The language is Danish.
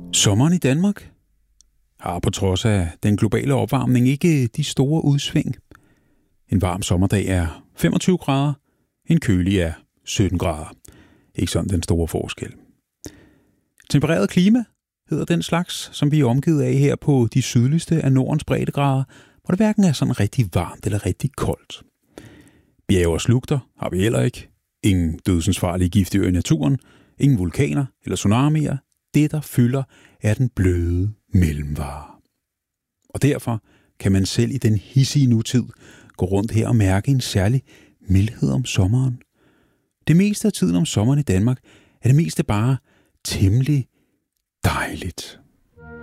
Sommeren i Danmark har på trods af den globale opvarmning ikke de store udsving. En varm sommerdag er 25 grader, en kølig er 17 grader. Ikke sådan den store forskel. Tempereret klima hedder den slags, som vi er omgivet af her på de sydligste af Nordens breddegrader, hvor det hverken er sådan rigtig varmt eller rigtig koldt. Bjerge og slugter har vi heller ikke. Ingen dødsensfarlige giftdyr i naturen, ingen vulkaner eller tsunamier. Det, der fylder, er den bløde mellemvare. Og derfor kan man selv i den hidsige nutid gå rundt her og mærke en særlig mildhed om sommeren. Det meste af tiden om sommeren i Danmark er det meste bare temmelig dejligt.